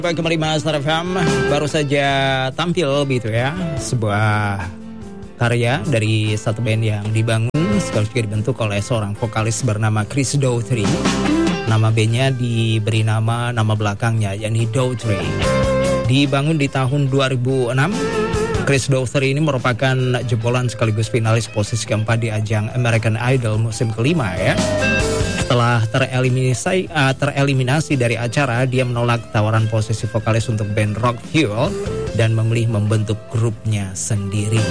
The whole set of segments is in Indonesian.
Kembali Master FM, baru saja tampil gitu ya, sebuah karya dari satu band yang dibangun sekaligus juga dibentuk oleh seorang vokalis bernama Chris Daughtry. Nama bandnya diberi nama belakangnya, yakni Daughtry. Dibangun di tahun 2006, Chris Daughtry ini merupakan jebolan sekaligus finalis posisi keempat di ajang American Idol musim kelima ya. Setelah tereliminasi dari acara, dia menolak tawaran posisi vokalis untuk band Rock Fuel dan memilih membentuk grupnya sendiri.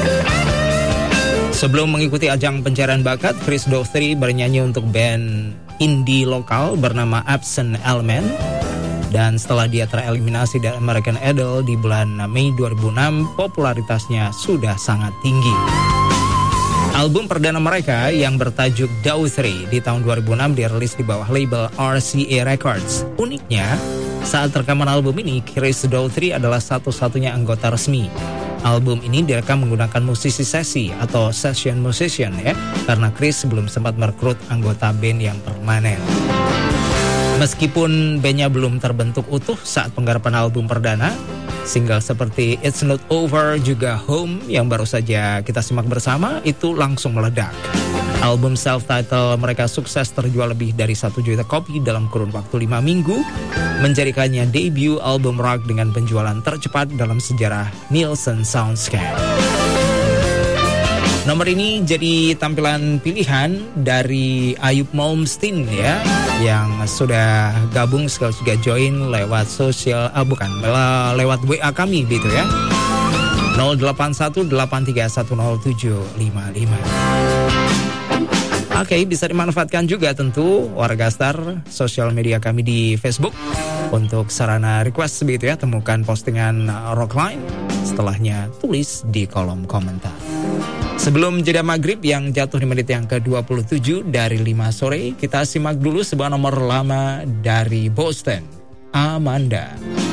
Sebelum mengikuti ajang pencarian bakat, Chris Daughtry bernyanyi untuk band indie lokal bernama Absent Element. Dan setelah dia tereliminasi dari American Idol di bulan Mei 2006, popularitasnya sudah sangat tinggi. Album perdana mereka yang bertajuk Daughtry di tahun 2006 dirilis di bawah label RCA Records. Uniknya, saat rekaman album ini, Chris Daughtry adalah satu-satunya anggota resmi. Album ini direkam menggunakan musisi sesi atau session musician ya, karena Chris belum sempat merekrut anggota band yang permanen. Meskipun bandnya belum terbentuk utuh saat penggarapan album perdana, single seperti It's Not Over juga Home yang baru saja kita simak bersama itu langsung meledak. Album self-title mereka sukses terjual lebih dari 1 juta kopi dalam kurun waktu 5 minggu, menjadikannya debut album rock dengan penjualan tercepat dalam sejarah Nielsen Soundscan. Nomor ini jadi tampilan pilihan dari Ayub Malmsteen ya, yang sudah gabung sekaligus juga join lewat lewat WA kami gitu ya. 0818310755. Oke, bisa dimanfaatkan juga tentu warga Star sosial media kami di Facebook untuk sarana request begitu ya. Temukan postingan Rockline, setelahnya tulis di kolom komentar. Sebelum jeda maghrib yang jatuh di menit yang ke-27 dari 5 sore, kita simak dulu sebuah nomor lama dari Boston, Amanda.